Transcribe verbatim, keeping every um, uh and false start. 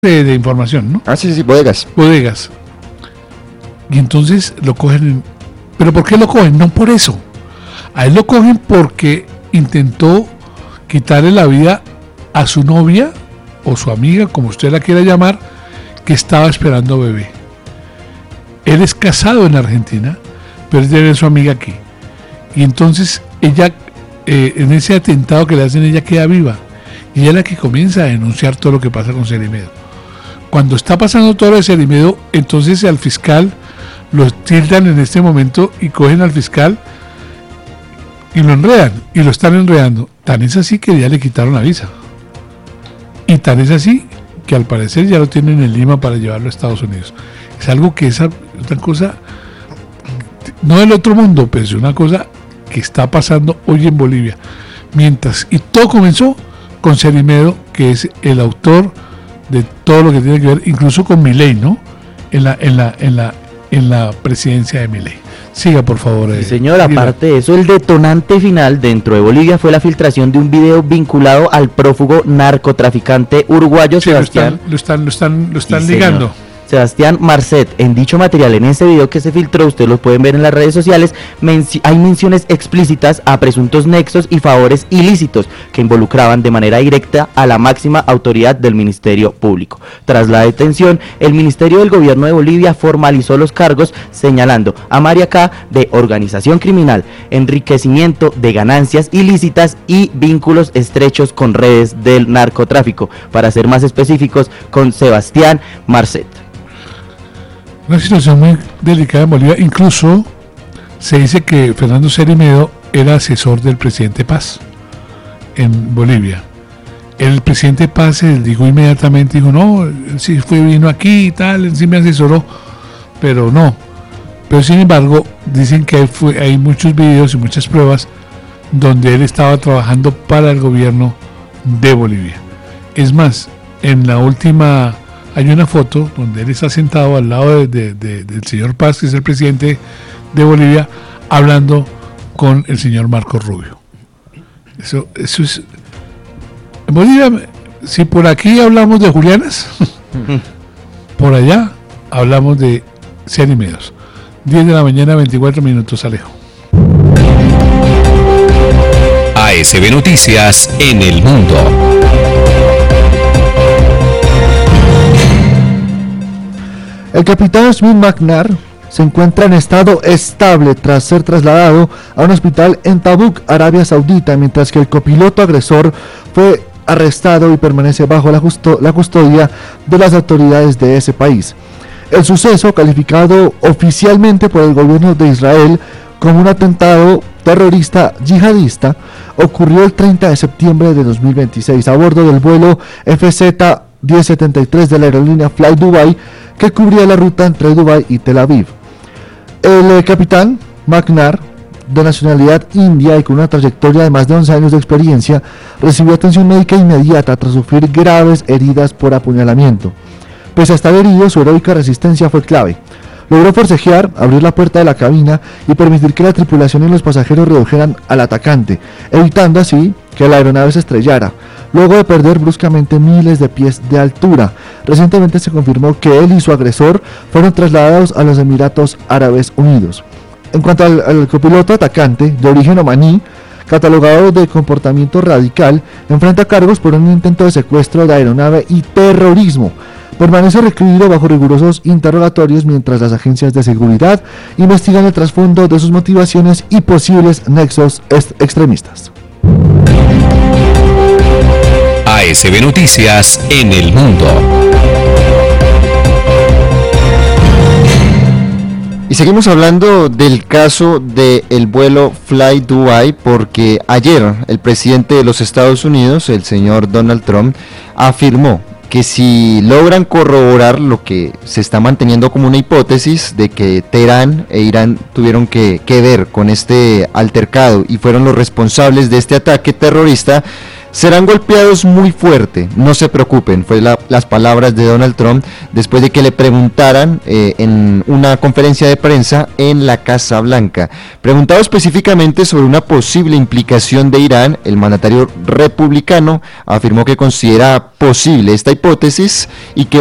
de, de información, ¿no? Ah, sí, sí, bodegas. Bodegas. Y entonces lo cogen. En, ¿pero por qué lo cogen? No por eso. A él lo cogen porque intentó quitarle la vida a su novia o su amiga, como usted la quiera llamar, que estaba esperando bebé. Él es casado en Argentina, pero él tiene su amiga aquí. Y entonces ella, eh, en ese atentado que le hacen, ella queda viva. Y ella es la que comienza a denunciar todo lo que pasa con Cerimedo. Cuando está pasando todo lo de Cerimedo, entonces al fiscal lo tildan en este momento y cogen al fiscal y lo enredan, y lo están enredando. Tan es así que ya le quitaron la visa. Y tan es así que al parecer ya lo tienen en Lima para llevarlo a Estados Unidos. Es algo que es una cosa, no del otro mundo, pero es una cosa que está pasando hoy en Bolivia. Mientras, y todo comenzó con Cerimedo, que es el autor de todo lo que tiene que ver, incluso con Milei, ¿no? En la, en la, en la, en la presidencia de Milei. Siga, por favor. Sí, señor, eh, aparte de eso, el detonante final dentro de Bolivia fue la filtración de un video vinculado al prófugo narcotraficante uruguayo sí, Sebastián. Lo están, lo están, lo están, lo están sí, ligando. Señor. Sebastián Marcet. En dicho material, en este video que se filtró, ustedes lo pueden ver en las redes sociales, menci- hay menciones explícitas a presuntos nexos y favores ilícitos que involucraban de manera directa a la máxima autoridad del Ministerio Público. Tras la detención, el Ministerio del Gobierno de Bolivia formalizó los cargos señalando a María K. de organización criminal, enriquecimiento de ganancias ilícitas y vínculos estrechos con redes del narcotráfico, para ser más específicos, con Sebastián Marcet. Una situación muy delicada en Bolivia. Incluso se dice que Fernando Cerimedo era asesor del presidente Paz en Bolivia. El presidente Paz se dijo inmediatamente, dijo, no, él sí fue, vino aquí y tal, él sí me asesoró, pero no. Pero sin embargo, dicen que fue, hay muchos videos y muchas pruebas donde él estaba trabajando para el gobierno de Bolivia. Es más, en la última... hay una foto donde él está sentado al lado de, de, de, del señor Paz, que es el presidente de Bolivia, hablando con el señor Marcos Rubio. Eso, eso es... En Bolivia, si por aquí hablamos de Julianas, por allá hablamos de Cerimedos. diez de la mañana, veinticuatro minutos, Alejo. A S B Noticias en el mundo. El capitán Smith McNair se encuentra en estado estable tras ser trasladado a un hospital en Tabuk, Arabia Saudita, mientras que el copiloto agresor fue arrestado y permanece bajo la, justo, la custodia de las autoridades de ese país. El suceso, calificado oficialmente por el gobierno de Israel como un atentado terrorista yihadista, ocurrió el treinta de septiembre de dos mil veintiséis a bordo del vuelo F Z diez setenta y tres de la aerolínea Fly Dubai, que cubría la ruta entre Dubái y Tel Aviv. El eh, capitán McNair, de nacionalidad india y con una trayectoria de más de once años de experiencia, recibió atención médica inmediata tras sufrir graves heridas por apuñalamiento. Pese a estar herido, su heroica resistencia fue clave. Logró forcejear, abrir la puerta de la cabina y permitir que la tripulación y los pasajeros redujeran al atacante, evitando así que la aeronave se estrellara, luego de perder bruscamente miles de pies de altura. Recientemente se confirmó que él y su agresor fueron trasladados a los Emiratos Árabes Unidos. En cuanto al, al copiloto atacante, de origen omaní, catalogado de comportamiento radical, enfrenta cargos por un intento de secuestro de aeronave y terrorismo. Permanece recluido bajo rigurosos interrogatorios mientras las agencias de seguridad investigan el trasfondo de sus motivaciones y posibles nexos est- extremistas. A S B Noticias en el mundo. Y seguimos hablando del caso del vuelo Fly Dubai, porque ayer el presidente de los Estados Unidos, el señor Donald Trump, afirmó que si logran corroborar lo que se está manteniendo como una hipótesis de que Teherán e Irán tuvieron que, que ver con este altercado y fueron los responsables de este ataque terrorista, Serán golpeados muy fuerte, no se preocupen, fue la, las palabras de Donald Trump después de que le preguntaran eh, en una conferencia de prensa en la Casa Blanca. Preguntado específicamente sobre una posible implicación de Irán, el mandatario republicano afirmó que considera posible esta hipótesis y que